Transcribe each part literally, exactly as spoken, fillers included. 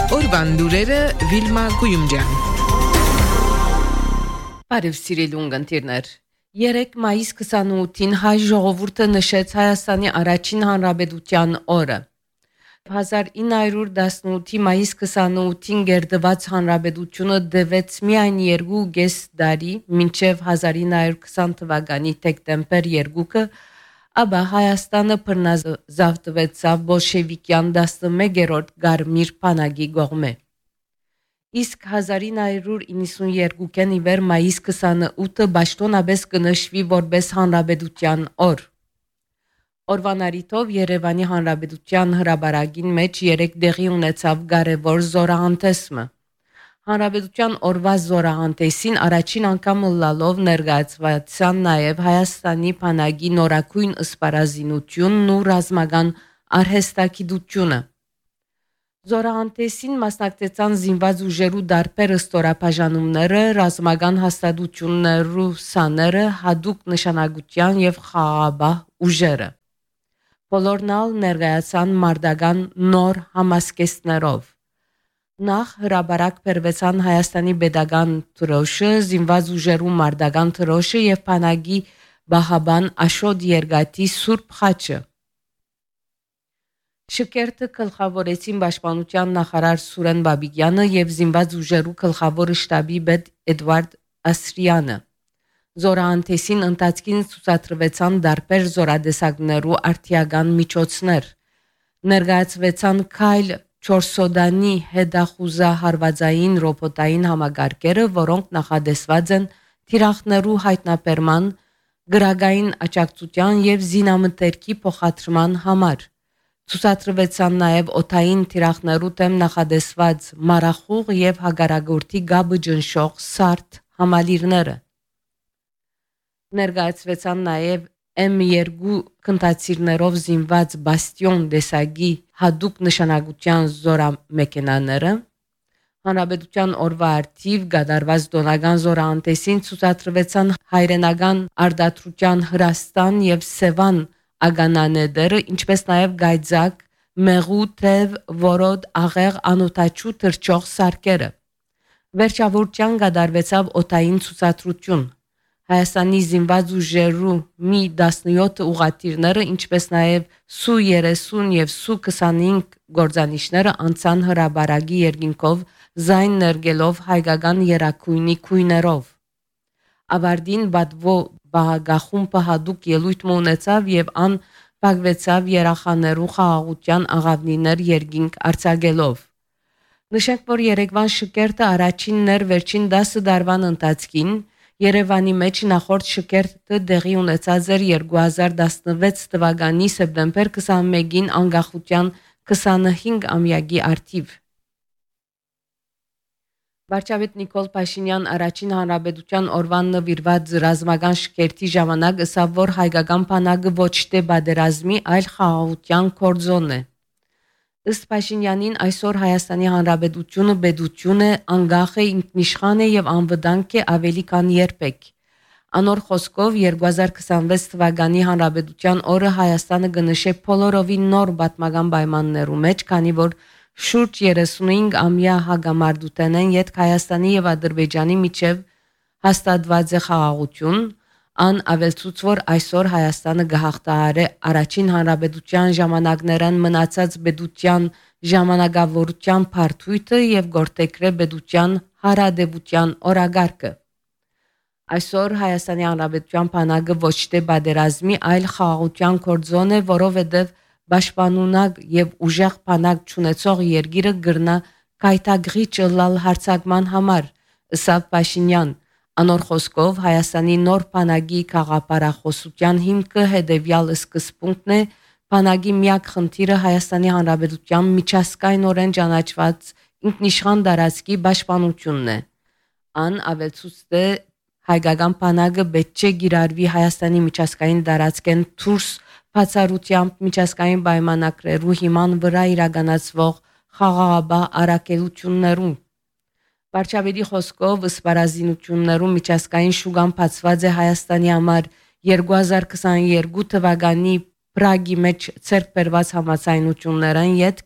Օրվան լուրերը Վիլմա Գույումջյան։ Բարև սիրելի ունգընտիրներ։ երեք մայիս քսանութին հայ ժողովուրդը նշեց Հայաստանի առաջին հանրապետության օրը։ հազար ինը հարյուր տասնութի մայիս քսանութին գերդված հանրապետությունը դեվեց միայն երկու կես տարի, մինչև հազար ինը հարյուր քսան թվականի դեկտեմբեր երկուքը, ապա Հայաստանը բռնազավթվեցավ բոլշևիկյան տասնմեկերորդ Գարմիր բանակի կողմէ։ Իսկ հազար ինը հարյուր իննսունյոթին ի վեր մայիս քսանութը պաշտոնապես կնշվի որպես հանրապետության օր։ Օրվան առիթով Երևանի հանրապետության հրապարակին մեջ երեք տեղի ունեցավ կարևոր զորահանդեսը։ Հանրապետության օրվա զորահանդեսին առաջին անգամ լալով ներկայացվեցան նաև Հայաստանի բանակի նորագույն սպառազինությունն ու ռազմական արհեստագիտությունը։ Զորահանդեսին մասնակցեցան զինված ուժերու դարբեր ստորաբաժանումները, ռազմական հաստատություններու սաները, հատուկ նշանակության եւ խաղաղապահ ուժերը։ Բոլորն ալ ներկայացան մարտական նոր համասկեստներով։ Նախ հրապարակ բերվեցան Հայաստանի պետական դրոշը, զինված ուժերու մարտական դրոշը եւ բանակի բահաբան Աշոտ Երգատի Սուրբ խաչը։ Շքերթը գլխավորեցին պաշտպանության նախարար Սուրեն Բաբիկյանը եւ զինված ուժերու գլխավոր շտաբի պետ Էդվարդ Ասրյանը։ Զորահանդեսին ընթացքին ցուցադրվեցան դարբեր զորադեսակներու արտիական միջոցներ։ Ներկայացվեցան քայլ չորսոդանի հետախուզա հարվածային ռոբոտային համակարգերը, որոնք նախադեсված են թիրախներու հայտնաբերման, գրագային աջակցության եւ զինամթերքի փոխադրման համար։ Ցուցադրվեցան նաև օթային թիրախներու դեմ նախադեсված մարախուղ եւ հագարագործի գաբը ջնշող սարդ համալիրները։ Ներկայացվեցան նաև էմ երկու քնտացիրներով զինված բաստիոն դեսագի հատուկ նշանակության զորամեքենաները։ Հանրապետության օրվա արդիվ գդարված դոնական զորահանդեսին ցուցադրվեցան հայրենական արտադրության Հրաստան եւ Սևան ագանաներները, ինչպես նաև գայձակ, մեղու, թև, որոդ, աղեղ, անոթաչու թրջող սարքերը։ Վերջավորության գդարվեցավ օթային ցուցադրություն։ Հայաստանի զինված ուժերու մի տասնյոթ ուղղաթիռները, ինչպես նաև Սու երեսուն եւ Սու քսանհինգ գործանիչները անցան հրապարակի երկինքով զայն ներգելով հայկական երակույնի քույներով։ Ավարտին բադվո բահագախումբը հատուկ ելույթ ունեցավ եւ ան բաղվեցավ երախաներու խաղաղության աղավնիներ երկինք արձակելով։ Նշենք, որ Երևան շքերթը առաջինն էր վերջին դասը դարվան ընթացքին։ Երևանի մեջ նախորդ շքերթը տեղի ունեցած էր երկու հազար տասնվեց թվականի սեպտեմբեր քսանմեկին անկախության քսանհինգ ամյակի արդիվ։ Վարչապետ Նիկոլ Փաշինյան առաջին հանրապետության օրվան նվիրված ռազմական շքերթի ժամանակ ասավ, որ հայկական բանակը ոչ թե բادرազմի, այլ խաղաղության կորձոն է։ Ըստ Փաշինյանին այսօր Հայաստանի հանրապետությունը պետություն է, անկախ է, ինքնիշխան է եւ անվտանգ է ավելի քան երբեք։ Անոր խոսքով երկու հազար քսանվեց թվականի հանրապետության օրը Հայաստանը կնշե բոլորովին նոր պատմական պայմաններու մեջ, քանի որ շուրջ երեսունհինգ ամյա հագամարտութենեն յետք Հայաստանի եւ Ադրբեջանի միջև հաստատված է խաղաղություն, ան ավելցուց որ այսօր Հայաստանը գահաղթահարե առաջին հանրապետության ժամանակներն մնացած պետության ժամանակավորության բարդույթը եւ գործեքրե պետության հարադեպության օրագարկը։ Այսօր Հայաստանի հանրապետության բանակը ոչ թե բادرազմի, այլ խաղաղության կորձոն է, որովհետեւ Պաշտպանունակ եւ ուժեղ բանակ ճանաչող երկիրը գրնա կայտագրիչ լալ հարցակման համար, ըստ Փաշինյան։ Անոր խոսքով Հայաստանի նոր բանակի խաղապարախոսության հիմքը հետևյալ սկզբունքն է, բանակի միակ խնդիրը Հայաստանի հանրապետության միջազգայինորեն ճանաչված ինքնիշխան տարածքի պաշտպանությունն է։ Ան ավելցուց թե հայկական բանակը պետք չէ գիրարվի Հայաստանի միջազգային տարածքեն դուրս բացառությամբ միջազգային պայմանագրերու հիման վրա իրականացվող խաղաղապահ առաքելություններում։ Վարչապետի խոսքով սպառազինություններու միջազգային շուկան բացված է Հայաստանի համար երկու հազար քսաներկու թվականի Պրագի մեջ ցերկ բերված համաձայնություններն յետք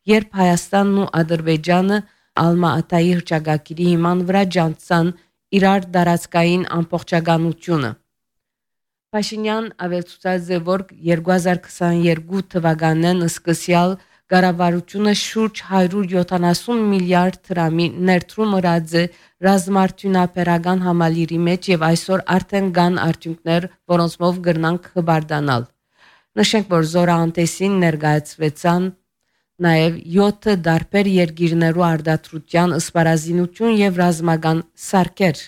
երբ Հայաստանն ու Ադրբեջանը Ալմա-Ատայի հռչակագիրի հիման վրա ջանցան իրար դարածքային ամբողջականությունը։ Փաշինյան ավելցուցած է, որ երկու հազար քսաներկու թվականին սկսյալ կառավարությունը շուրջ հարյուր յոթանասուն միլիարդ դրամի ներդրում ըրած է ռազմարտունաբերական համալիրի մեջ եւ այսօր արդեն կան արդյունքներ, որոնցով կգրնանք խբարդանալ։ Նշենք, որ զորահանտեսին ներկայացվեցան նաև յոթ դարբեր երկիրներու արդարության սպառազինություն եւ ռազմական սարքեր։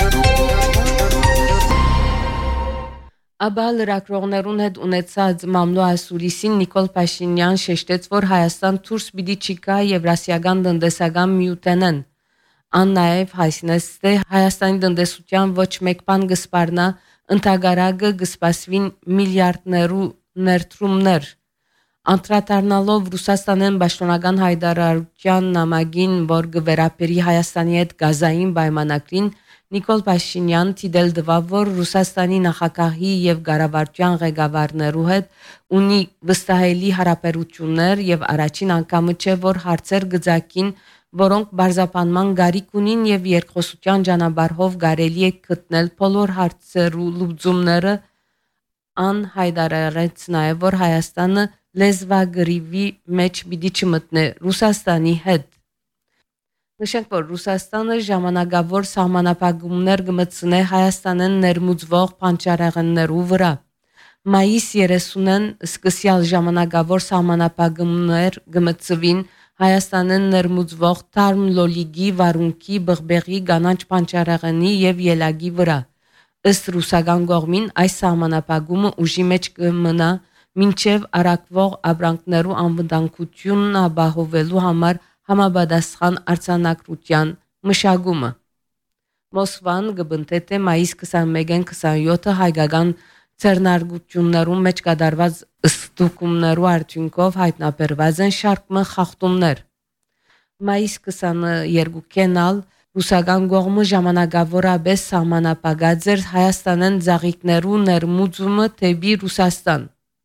Աբա լրագրողներուն հետ ունեցած մամլո ասուրիսին Նիկոլ Փաշինյան շեշտեց, որ Հայաստան դուրս պիտի չգա Եվրասիական տնտեսական միութենեն։ Ան նաև հայտնեց, թե Հայաստանի տնտեսության ոչ մեկ բան կսպառնա, ընդհանրակը կսպասվին միլիարդներու ներդրումներ։ Անդրադառնալով Ռուսաստանեն պաշտոնական հայտարարության նամակին, որ կվերապերի Հայաստանի հետ գազային պայմանագրին, Նիկոլ Փաշինյան դիտել տվավ, որ Ռուսաստանի նախագահի եւ կառավարության ղեկավարներու հետ ունի վստահելի հարաբերություններ եւ առաջին անգամը չէ, որ հարցեր գծակին, որոնք բարձապանման գարիք ունին եւ երկխոսության ճանապարհով կարելի է գտնել բոլոր հարցերու լուծումները։ Ան հայտարարեց նաեւ, որ Հայաստանը լեզվագրիվի մեջ պիտի չմտնե Ռուսաստանի հետ։ Նշենք, որ Ռուսաստանը ժամանակավոր սահմանապահումներ կմտցնե Հայաստանեն ներմուծվող բանջարեղեններու վրա։ Մայիս երեսունին սկսյալ ժամանակավոր սահմանապահումներ կմտցվին Հայաստանեն ներմուծվող թարմ լոլիգի, վարունքի, բղբեղի, կանաչ բանջարեղենի եւ ելագի վրա։ Ըստ ռուսական կողմին այս սահմանապահումը ուժի մեջ կմնա մինչև արակվող ապրանքներու անվտանգությունն ապահովելու համար համապատասխան արձանագրության մշակումը։ Մոսկվան կբնտե մայիս քսանմեկին քսանյոթը հայկական ցերնարգություններում մեջ կատարված ստուգումներու արդյունքով հայտնաբերված են շարք խախտումներ։ Մայիս քսաներկուին ալ ռուսական կողմը ժամանակավորապես սահմանապահած էր Հայաստանեն ծաղիկներու ներմուծումը դեպի Ռուսաստան։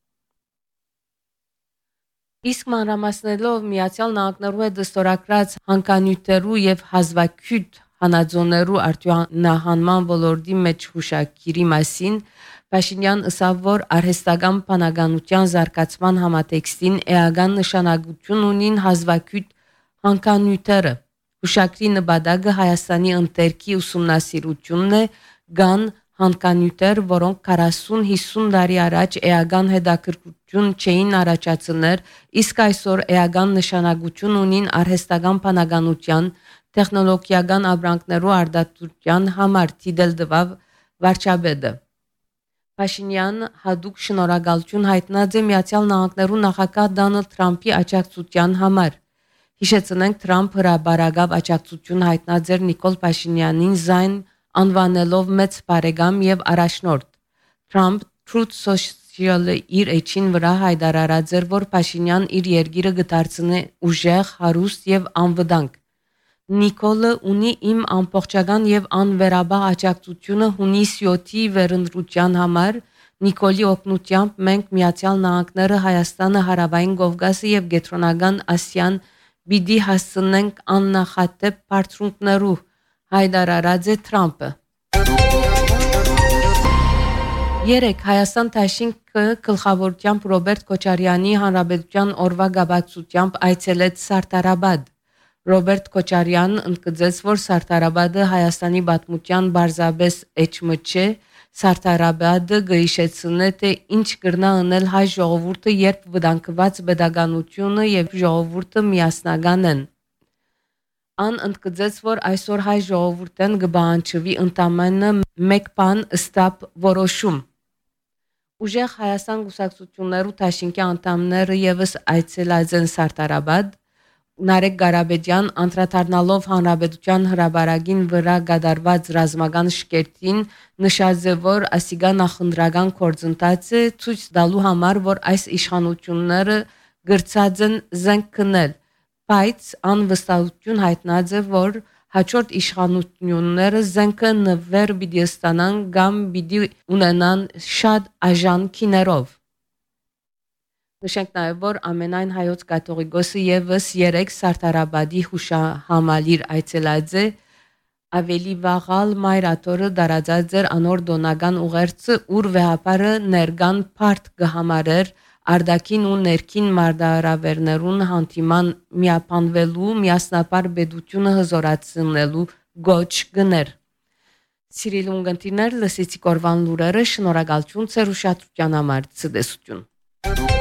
Իսկ մանրամասներով Միացյալ Նահանգներու հետ ստորագրած հանկանյութերու եւ հազվագյուտ հանածոներու արտոնահանման ոլորտի մեջ հուշագիրի մասին Փաշինյան ասավ, որ արհեստական բանականության զարգացման համատեքստին էական նշանակություն ունին հազվագյուտ հանկանյութերը։ Հուշագրի նպատակը Հայաստանի ընտերքի ուսումնասիրությունն է, կան հանկանյութեր, որոնք քառասուն-հիսուն տարի առաջ էական հետաքրքրություն չէին առաջացներ, իսկ այսօր էական նշանակություն ունին արհեստական բանականության, տեխնոլոգիական ապրանքներու արդարության համար, դիտել տվավ վարչապետը։ Փաշինյան հadoop շնորհակալություն հայտնած է Միացյալ Նահանգներու նախագահ Դոնալդ Թրամփի աջակցության համար։ Հիշեցնենք, Թրամփ հրաբարակավ աջակցություն հայտնած էր Նիկոլ Փաշինյանին զայն անվանելով մեծ բարեկամ եւ առաջնորդ։ Trump Truth Social-ը իր էջին վրա հայտարարած էր, որ Փաշինյան իր երկիրը կդարձնի ուժեղ, հարուստ եւ անվտանգ։ Նիկոլը ունի իմ ամբողջական եւ անվերաբար աջակցությունը հունիս յոթի վերընտրության համար։ Նիկոլի օգնությամբ մենք Միացյալ Նահանգները, Հայաստանը, Հարավային Կովկասը եւ Կենտրոնական Ասիան պիտի հասցնենք աննախադեպ բարձունքներու, հայտարարած է Թրամփը։ Երեք Հայաստան դաշինքը գլխավորությամբ Ռոբերտ Քոչարյանի հանրապետության օրվա գաբակցությամբ այցելեց Սարտարաբադ։ Ռոբերտ Քոչարյանն ընդգծեց, որ Սարտարաբադը Հայաստանի պատմության բարձրաբես էջը չէ, Սարտարաբադը գիշեցնե, թե ինչ կրնա անել հայ ժողովուրդը, երբ վտանգված pedagogiությունը եւ ժողովուրդը միասնական են։ Ան ընդգծեց, որ այսօր հայ ժողովուրդեն կբանջվի ընդամենը մեկ բան ստապ որոշում։ Ուժեղ Հայաստան կուսակցություններու դաշինքի անդամները եւս այցելած են Սարտարաբադ։ Նարեկ Ղարաբեդյան անդրադառնալով հանրապետության հրաբարագին վրա գդարված ռազմական շքերթին նշած է, որ ասիգա նախընտրական գործընթացը ցույց տալու համար, որ այս իշխանությունները գրծած են զենք քնել, բայց անվստահություն հայտնած է, որ հաջորդ իշխանությունները զենքը նվեր պիտի ստանան կամ պիտի ունենան շատ աժան քիներով։ Նշենք նաև, որ ամենայն հայոց կաթողիկոսը եւս երեք Սարդարաբադի հուշահամալիր այցելած է, ավելի վաղալ մայրաթորը դարածած էր անոր դոնական ուղերձը, ուր վեհապարը ներգան բարդ կհամարեր արդակին ու ներքին մարդահրավերներուն հանդիման միապանվելու, միասնապար բեդությունը հզորացնելու գոչ գներ։ Սիրելի ունգընտիրներ, լսեցիք օրվան լուրերը, շնորհակալություն ձեր ուշադրության համար, ցտեսություն։